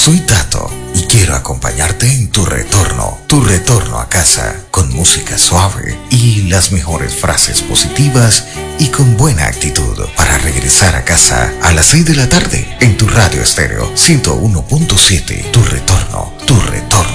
Soy Tato y quiero acompañarte en tu retorno a casa, con música suave y las mejores frases positivas y con buena actitud para regresar a casa a las 6 de la tarde en tu radio estéreo 101.7. Tu retorno